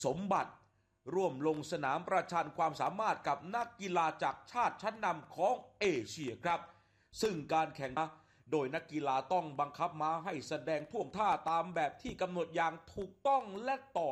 สมบัติร่วมลงสนามประชันความสามารถกับนักกีฬาจากชาติชั้นนำของเอเชียครับซึ่งการแข่งโดยนักกีฬาต้องบังคับม้าให้แสดงท่วงท่าตามแบบที่กำหนดอย่างถูกต้องและต่อ